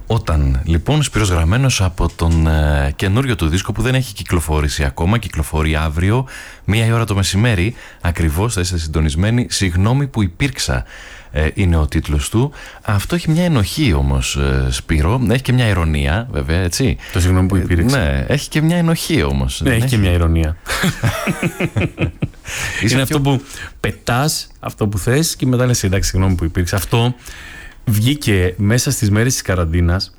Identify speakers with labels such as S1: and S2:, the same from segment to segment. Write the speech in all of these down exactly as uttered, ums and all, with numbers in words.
S1: Όταν λοιπόν, Σπύρος Γραμμένος από τον ε, καινούριο του δίσκο που δεν έχει κυκλοφορήσει ακόμα, κυκλοφορεί αύριο, μία η ώρα το μεσημέρι, ακριβώς θα είστε συντονισμένοι. Συγγνώμη που υπήρξα, ε, είναι ο τίτλος του. Αυτό έχει μια ενοχή όμως, ε, Σπύρο, έχει και μια ειρωνία βέβαια, έτσι.
S2: Το συγγνώμη που υπήρξα.
S1: Ε, ναι, έχει και μια ενοχή όμως.
S2: Ναι, έχει, έχει και μια ειρωνία. Είναι
S1: πιο...
S2: αυτό που πετάς αυτό που θες και μετά λες εντάξει, συγγνώμη που υπήρξε. Αυτό βγήκε μέσα στις μέρες της καραντίνας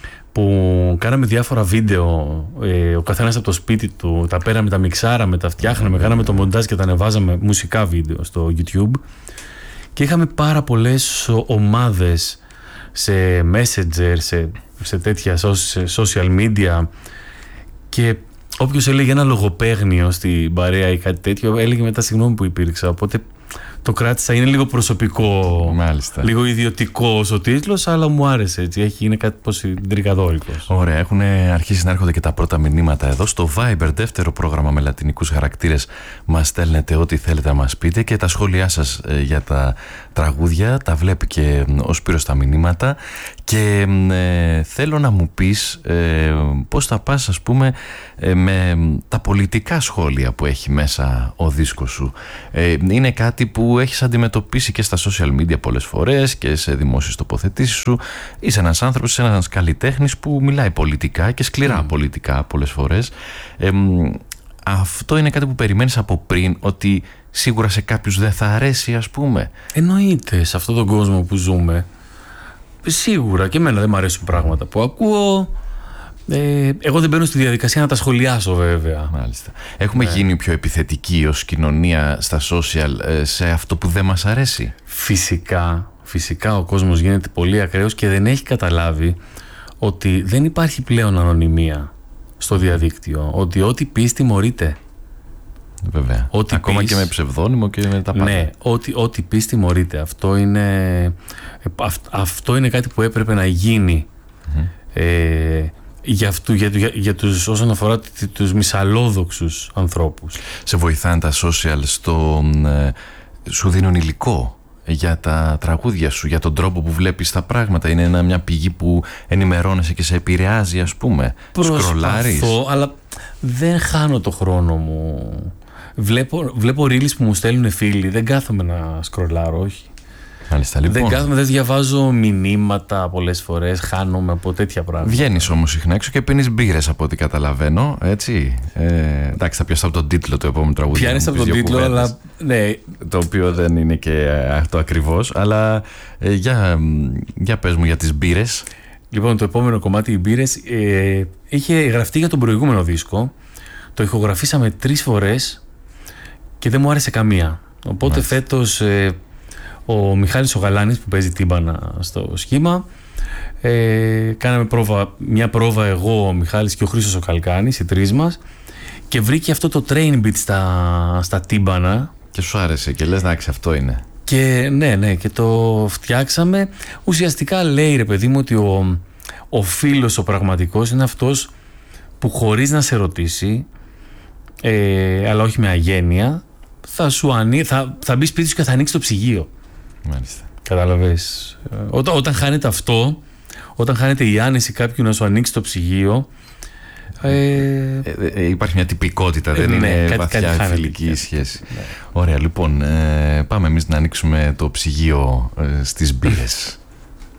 S2: που κάναμε διάφορα βίντεο, ε, ο καθένας από το σπίτι του, τα πέραμε, τα μιξάραμε, τα φτιάχναμε, κάναμε το μοντάζ και τα ανεβάζαμε μουσικά βίντεο στο YouTube και είχαμε πάρα πολλές ομάδες σε Messenger, σε, σε τέτοια σε social media και όποιος έλεγε ένα λογοπαίγνιο στην παρέα ή κάτι τέτοιο έλεγε μετά συγγνώμη που υπήρξα, οπότε το κράτησα, είναι λίγο προσωπικό,
S1: μάλιστα,
S2: λίγο ιδιωτικός ο τίτλος, αλλά μου άρεσε έτσι, έχει, είναι κάτι πως ντρικαδόρικος.
S1: Ωραία, έχουν αρχίσει να έρχονται και τα πρώτα μηνύματα εδώ στο Viber, δεύτερο πρόγραμμα με λατινικούς χαρακτήρες. Μας στέλνετε ό,τι θέλετε να μας πείτε και τα σχόλιά σας ε, για τα τραγούδια, τα βλέπει και ο Σπύρος τα μηνύματα και ε, θέλω να μου πεις ε, πώς θα πας, ας πούμε, ε, με τα πολιτικά σχόλια που έχει μέσα ο δίσκος σου. Ε, είναι κάτι που έχεις αντιμετωπίσει και στα social media πολλές φορές και σε δημόσιες τοποθετήσεις σου. Είσαι ένας άνθρωπος, είσαι ένας καλλιτέχνης που μιλάει πολιτικά και σκληρά mm. πολιτικά πολλές φορές. Ε, αυτό είναι κάτι που περιμένεις από πριν, ότι σίγουρα σε κάποιους δεν θα αρέσει, ας πούμε?
S2: Εννοείται, σε αυτόν τον κόσμο που ζούμε σίγουρα και εμένα δεν μου αρέσουν πράγματα που ακούω. Ε, εγώ δεν μπαίνω στη διαδικασία να τα σχολιάσω βέβαια.
S1: Μάλιστα. Έχουμε ναι. γίνει πιο επιθετικοί ως κοινωνία στα social σε αυτό που δεν μας αρέσει?
S2: Φυσικά, φυσικά ο κόσμος γίνεται πολύ ακραίος και δεν έχει καταλάβει ότι δεν υπάρχει πλέον ανωνυμία στο διαδίκτυο, ότι ό,τι πεις τιμωρείται.
S1: Βέβαια. Ό,τι ακόμα πεις, και με ψευδόνυμο και με τα πάντα.
S2: Ναι, ό,τι, ό,τι πεις τιμωρείται. Αυτό είναι, αυτό είναι κάτι που έπρεπε να γίνει. Mm-hmm. Ε, Για, αυτού, για, για, για τους, όσον αφορά τους μυσαλλόδοξους ανθρώπους.
S1: Σε βοηθάνε τα social στο, ε, σου δίνουν υλικό για τα τραγούδια σου, για τον τρόπο που βλέπεις τα πράγματα? Είναι ένα, μια πηγή που ενημερώνεσαι και σε επηρεάζει, ας πούμε?
S2: Προσπαθώ, αλλά δεν χάνω το χρόνο μου. Βλέπω, βλέπω reels που μου στέλνουν φίλοι, δεν κάθομαι να σκρολάρω, όχι.
S1: Μάλιστα, λοιπόν.
S2: Δεν κάθομαι, δεν διαβάζω μηνύματα πολλές φορές, χάνομαι από τέτοια πράγματα.
S1: Βγαίνεις όμως συχνά έξω και πίνεις μπύρες από ό,τι καταλαβαίνω, έτσι. Ε, εντάξει, θα πιάσω από τον τίτλο του επόμενου τραγούδιου.
S2: Πιάνεις από τον τίτλο, αλλά ναι.
S1: Το οποίο δεν είναι και αυτό ακριβώς, αλλά ε, για, για πες μου για τις μπύρες.
S2: Λοιπόν, το επόμενο κομμάτι, οι μπύρες, ε, είχε γραφτεί για τον προηγούμενο δίσκο. Το ηχογραφήσαμε τρεις φορές και δεν μου άρεσε καμία. Οπότε Μάλιστα. φέτος... Ε, ο Μιχάλης ο Γαλάνης που παίζει τύμπανα στο σχήμα, ε, κάναμε πρόβα, μια πρόβα εγώ, ο Μιχάλης και ο Χρήστος ο Καλκάνης, οι τρεις μας, και βρήκε αυτό το train beat στα, στα τύμπανα.
S1: Και σου άρεσε και λες, εντάξει, αυτό είναι.
S2: Και ναι, ναι, και το φτιάξαμε. Ουσιαστικά λέει, ρε παιδί μου, ότι ο, ο φίλος ο πραγματικός είναι αυτός που χωρίς να σε ρωτήσει, ε, αλλά όχι με αγένεια, θα, σου ανοί, θα, θα μπει σπίτι σου και θα ανοίξει το ψυγείο.
S1: Μάλιστα.
S2: Καταλαβες. Όταν, όταν χάνεται αυτό, όταν χάνεται η άνεση κάποιου να σου ανοίξει το ψυγείο, ε...
S1: Ε, ε, υπάρχει μια τυπικότητα, δεν
S2: ε,
S1: είναι
S2: ναι, κάτι,
S1: βαθιά
S2: κάτι
S1: φιλική
S2: κάτι,
S1: σχέση.
S2: ναι.
S1: Ωραία, λοιπόν, ε, πάμε εμείς να ανοίξουμε το ψυγείο ε, στις μπύρες.